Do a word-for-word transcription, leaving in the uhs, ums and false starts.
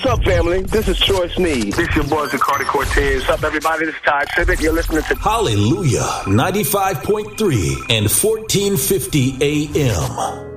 What's up, family? This is Troy Sneed. This your boy, Zacardi Cortez. What's up, everybody? This is Todd Tribbett. You're listening to Hallelujah, ninety-five point three and fourteen fifty A M.